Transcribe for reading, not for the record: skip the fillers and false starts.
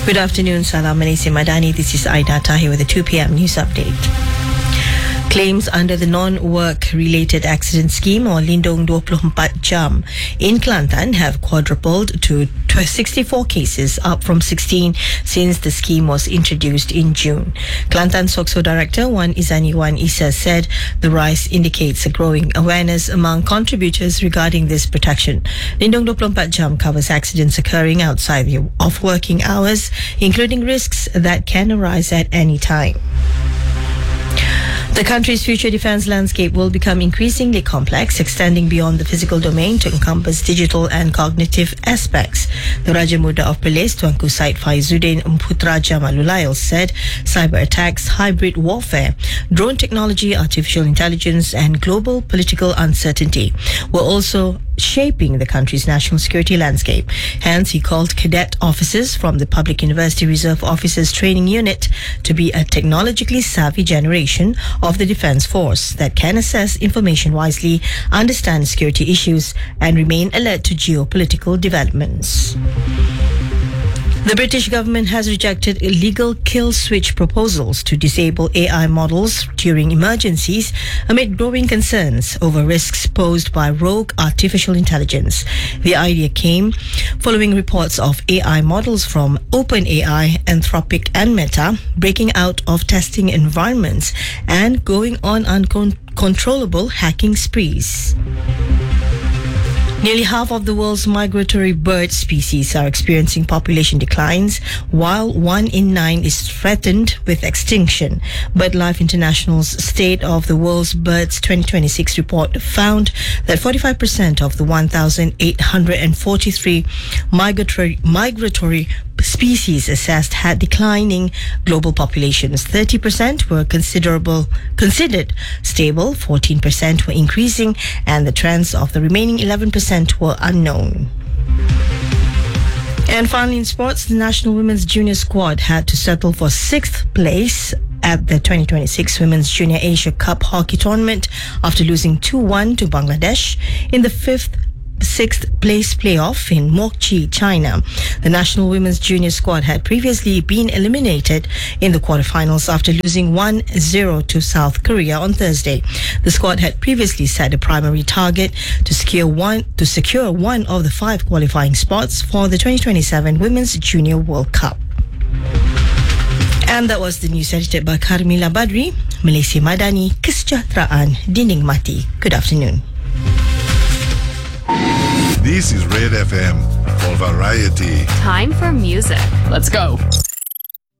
Good afternoon, Salam Malaysia Madani. This is Aida Tahir with the 2 p.m. news update. Claims under the Non-Work Related Accident Scheme or Lindung 24 Jam in Kelantan have quadrupled to 64 cases, up from 16 since the scheme was introduced in June. Kelantan SOXO Director Wan Izani Wan Isa said the rise indicates a growing awareness among contributors regarding this protection. Lindung 24 Jam covers accidents occurring outside of working hours, including risks that can arise at any time. The country's future defense landscape will become increasingly complex, extending beyond the physical domain to encompass digital and cognitive aspects. The Raja Muda of Perlis, Tuanku Said Faizuddin Putra Jamalulail, said cyber attacks, hybrid warfare, drone technology, artificial intelligence and global political uncertainty were also shaping the country's national security landscape. Hence, he called cadet officers from the Public University Reserve Officers Training Unit to be a technologically savvy generation of the Defence Force that can assess information wisely, understand security issues and remain alert to geopolitical developments. The British government has rejected illegal kill switch proposals to disable AI models during emergencies amid growing concerns over risks posed by rogue artificial intelligence. The idea came following reports of AI models from OpenAI, Anthropic and Meta breaking out of testing environments and going on uncontrollable hacking sprees. Nearly half of the world's migratory bird species are experiencing population declines, while 1 in 9 is threatened with extinction. BirdLife International's State of the World's Birds 2026 report found that 45% of the 1,843 migratory species assessed had declining global populations. 30% were considered stable, 14% were increasing, and the trends of the remaining 11% were unknown. And finally, in sports, the national women's junior squad had to settle for 6th place at the 2026 Women's Junior Asia Cup hockey tournament after losing 2-1 to Bangladesh in the 6th place playoff in Mokchi, China. The national women's junior squad had previously been eliminated in the quarterfinals after losing 1-0 to South Korea on Thursday. The squad had previously set a primary target to secure one of the 5 qualifying spots for the 2027 Women's Junior World Cup. And that was the news edited by Carmila Badri. Malaysia Madani, kesejahteraan dinikmati. Good afternoon. This is Red FM for variety. Time for music. Let's go.